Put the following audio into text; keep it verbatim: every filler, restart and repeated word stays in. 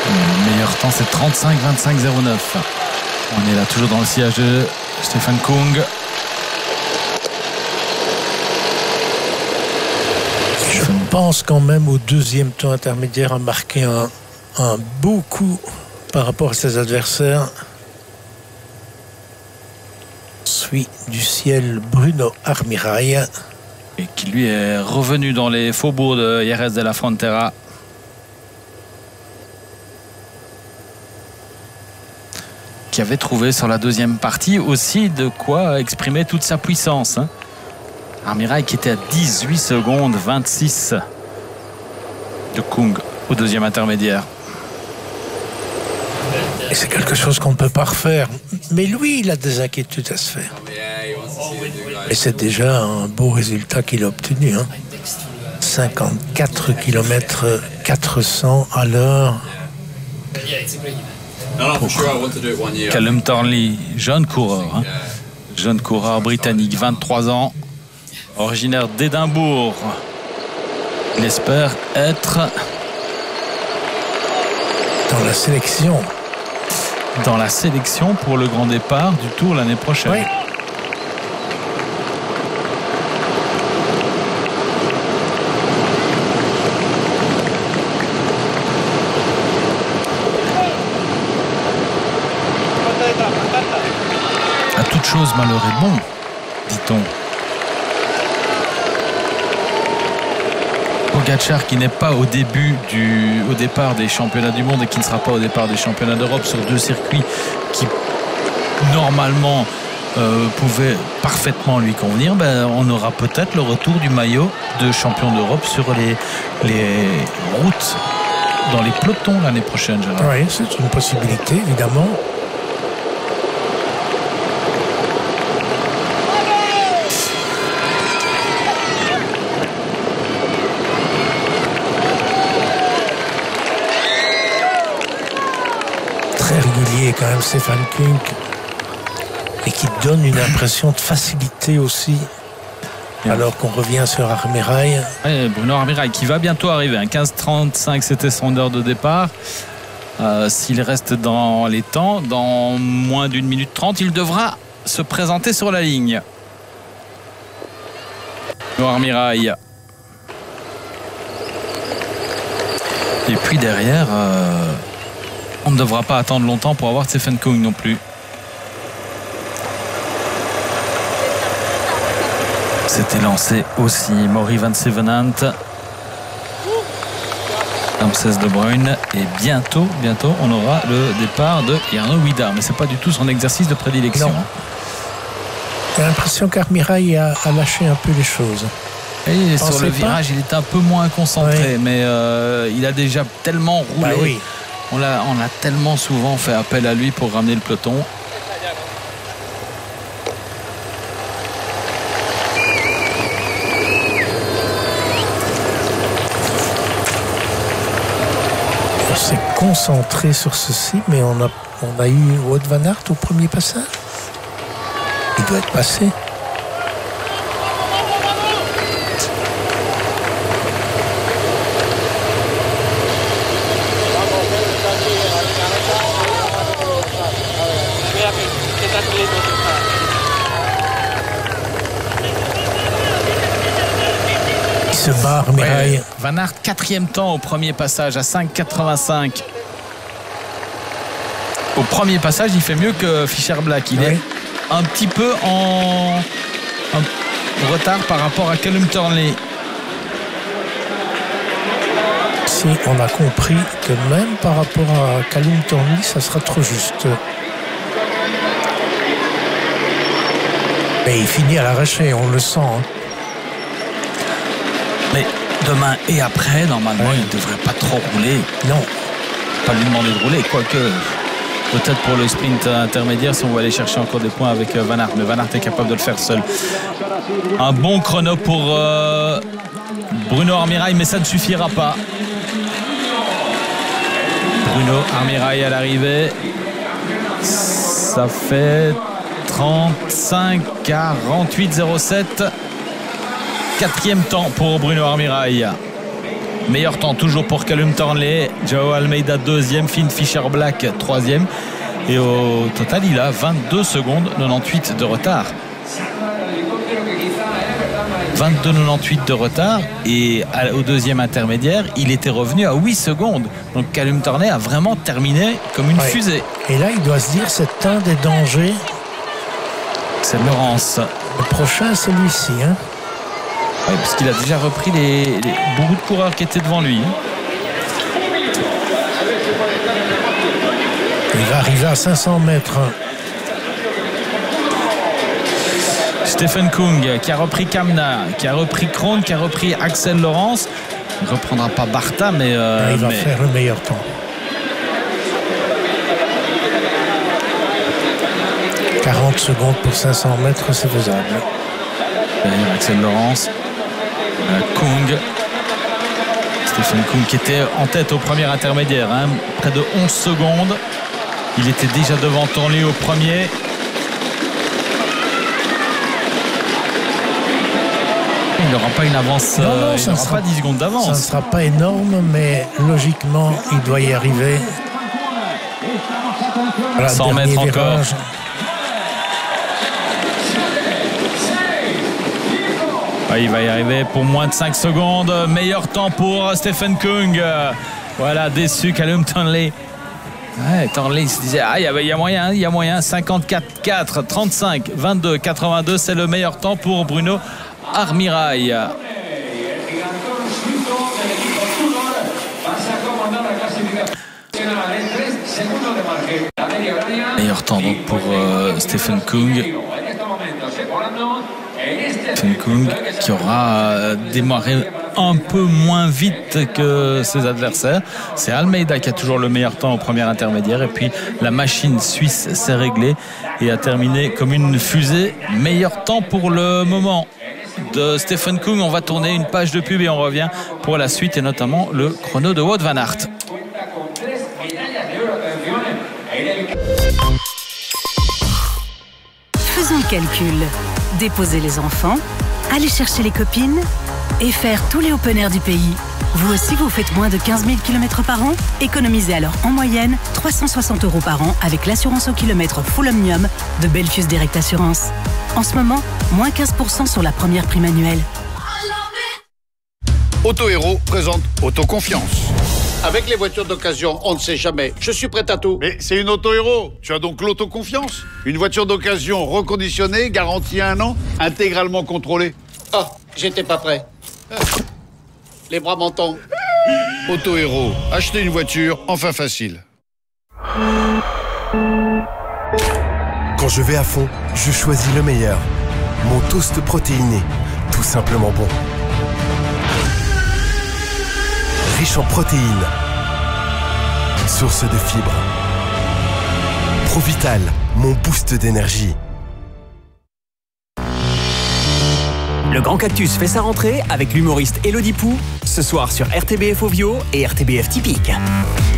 Le meilleur temps, c'est trente-cinq vingt-cinq zéro neuf. On est là toujours dans le sillage de Stefan Kung. Je pense quand même au deuxième temps intermédiaire à marquer un, un beau coup par rapport à ses adversaires. Suit du ciel Bruno Armirail. Et qui lui est revenu dans les faubourgs de Jerez de la Frontera. Qui avait trouvé sur la deuxième partie aussi de quoi exprimer toute sa puissance. Hein. Armirail qui était à dix-huit secondes vingt-six de Kung au deuxième intermédiaire. Et c'est quelque chose qu'on ne peut pas refaire. Mais lui, il a des inquiétudes à se faire. Et c'est déjà un beau résultat qu'il a obtenu. Hein. cinquante-quatre kilomètres quatre cents à l'heure. Pour Callum Thornley, jeune coureur. Hein. Jeune coureur britannique, vingt-trois ans, originaire d'Édimbourg. Il espère être dans la sélection. Dans la sélection pour le grand départ du Tour l'année prochaine. Oui. À toute chose, malheur est bon, dit-on. Pogačar qui n'est pas au début du, au départ des championnats du monde et qui ne sera pas au départ des championnats d'Europe sur deux circuits qui normalement euh, pouvaient parfaitement lui convenir, ben, on aura peut-être le retour du maillot de champion d'Europe sur les, les routes dans les pelotons l'année prochaine. Oui, c'est une possibilité évidemment. Quand même Stefan Kung et qui donne une impression de facilité aussi alors qu'on revient sur Armirail. Ouais, Bruno Armirail qui va bientôt arriver, hein. quinze trente-cinq c'était son heure de départ. Euh, s'il reste dans les temps, dans moins d'une minute trente, il devra se présenter sur la ligne. Bruno Armirail. Et puis derrière euh... on ne devra pas attendre longtemps pour avoir Stefan Kung non plus. C'était lancé aussi Maury Van Zevenant, Ramses De Bruyne, et bientôt, bientôt, on aura le départ de Jarno Widar. Mais c'est pas du tout son exercice de prédilection. Non. J'ai l'impression qu'Armirail a, a lâché un peu les choses. Et sur le virage, il était un peu moins concentré, oui. mais euh, il a déjà tellement roulé. Bah oui. On a, on a tellement souvent fait appel à lui pour ramener le peloton. On s'est concentré sur ceci, mais on a, on a eu Wout van Aert au premier passage. Il doit être passé. Se barre, Armirail. Ouais, Van Aert, quatrième temps au premier passage à cinq quatre-vingt-cinq. Au premier passage, il fait mieux que Fischer Black. Il oui. est un petit peu en... en retard par rapport à Callum Thornley. Si on a compris que même par rapport à Callum Thornley, ça sera trop juste. Mais il finit à l'arraché, on le sent. Hein. Mais demain et après, normalement, oui. il ne devrait pas trop rouler. Non. Pas lui demander de rouler, quoique peut-être pour le sprint intermédiaire, si on va aller chercher encore des points avec Van Aert. Mais Van Aert est capable de le faire seul. Un bon chrono pour euh, Bruno Armirail, mais ça ne suffira pas. Bruno Armirail à l'arrivée. Ça fait trente-cinq quarante-huit zéro sept. Quatrième temps pour Bruno Armirail. Meilleur temps toujours pour Callum Thornley. Joao Almeida deuxième, Finn Fisher-Black troisième. Et au total, il a vingt-deux secondes quatre-vingt-dix-huit de retard. vingt-deux quatre-vingt-dix-huit de retard. Et au deuxième intermédiaire, il était revenu à huit secondes. Donc Callum Thornley a vraiment terminé comme une ouais. fusée. Et là, il doit se dire, c'est un des dangers. C'est Laurence. Le prochain, c'est celui-ci. Hein. Oui, parce qu'il a déjà repris les, les, beaucoup de coureurs qui étaient devant lui. Il va arriver à cinq cents mètres. Stephen Kung qui a repris Kamna, qui a repris Krohn, qui a repris Axel Laurence. Il ne reprendra pas Barta, mais... Euh, il va mais... faire le meilleur temps. quarante secondes pour cinq cents mètres, c'est faisable. Derrière Axel Laurence. Euh, Kung. Stephen Kung qui était en tête au premier intermédiaire. Hein, près de onze secondes. Il était déjà devant Thornley au premier. Il n'aura pas une avance. Non, non, euh, ça il ne sera pas dix secondes d'avance. Ça ne sera pas énorme, mais logiquement, il doit y arriver. Voilà, cent mètres encore. Ah, il va y arriver pour moins de cinq secondes. Meilleur temps pour Stephen Kung. Voilà, déçu Callum Thornley. Ouais, Thornley il se disait ah il y, y a moyen, il y a moyen. cinquante-quatre quatre, trente-cinq, vingt-deux, quatre-vingt-deux, c'est le meilleur temps pour Bruno Armirail. Meilleur temps donc pour euh, Stephen Kung. Stephen Kung qui aura démarré un peu moins vite que ses adversaires. C'est Almeida qui a toujours le meilleur temps au premier intermédiaire et puis la machine suisse s'est réglée et a terminé comme une fusée. Meilleur temps pour le moment de Stephen Kung. On va tourner une page de pub et on revient pour la suite et notamment le chrono de Wout van Aert. Faisons le calcul. Déposer les enfants, aller chercher les copines et faire tous les open air du pays. Vous aussi, vous faites moins de quinze mille kilomètres par an? Économisez alors en moyenne trois cent soixante euros par an avec l'assurance au kilomètre Full Omnium de Belfius Direct Assurance. En ce moment, moins quinze pour cent sur la première prime annuelle. Auto Héros présente Autoconfiance. Avec les voitures d'occasion, on ne sait jamais. Je suis prêt à tout. Mais c'est une Auto Héros. Tu as donc l'autoconfiance. Une voiture d'occasion reconditionnée, garantie un an, intégralement contrôlée. Ah, j'étais pas prêt. Les bras m'en tombent. Auto Héros. Acheter une voiture, enfin facile. Quand je vais à fond, je choisis le meilleur. Mon toast protéiné. Tout simplement bon. Riche en protéines, source de fibres. Provital, mon boost d'énergie. Le Grand Cactus fait sa rentrée avec l'humoriste Élodie Pou, ce soir sur R T B F Ovio et R T B F Typique.